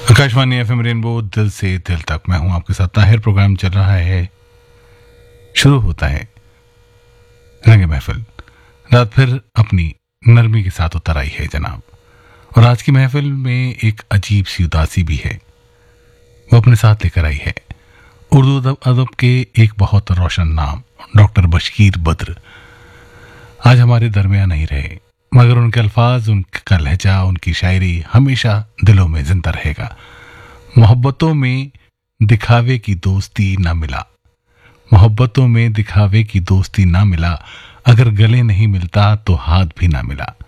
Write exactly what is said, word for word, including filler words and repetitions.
Akashvani FM rainbow दिल से दिल तक, मैं हूं आपके साथ ताहिर। प्रोग्राम चल रहा है, शुरू होता है रंगे महफिल। रात फिर अपनी नरमी के साथ उतर आई है जनाब, और आज की महफिल में एक अजीब सी उदासी भी है, वो अपने साथ लेकर आई है। उर्दू अदब अदब के एक बहुत रोशन नाम डॉक्टर बशीर बद्र आज हमारे दरमियान नहीं रहे, मगर उनके अल्फाज, उनका लहजा, उनकी शायरी हमेशा दिलों में जिंदा रहेगा। मोहब्बतों में दिखावे की दोस्ती ना मिला, मोहब्बतों में दिखावे की दोस्ती ना मिला, अगर गले नहीं मिलता तो हाथ भी ना मिला।